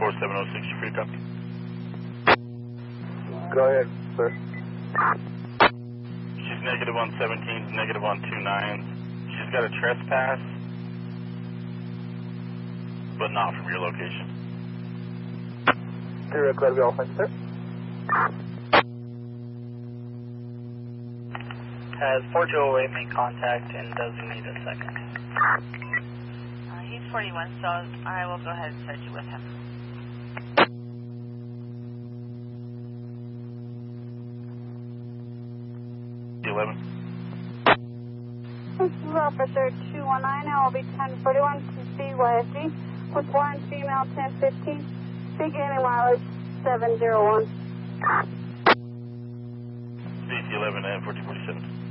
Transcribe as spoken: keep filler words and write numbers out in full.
four seven oh six, you free to copy? Go ahead, sir. She's negative on seventeens, negative on two nines. She's got a trespass, but not from your location. Zero, clear to be all, thank you, sir. Has four two oh eight made contact and doesn't need a second? Uh, he's forty-one, so I will go ahead and set you with him. eleven. This is Officer two one nine, I will be ten forty-one to C Y F G with one female ten fifteen, beginning mileage seven zero one. B C eleven and fourteen forty-seven.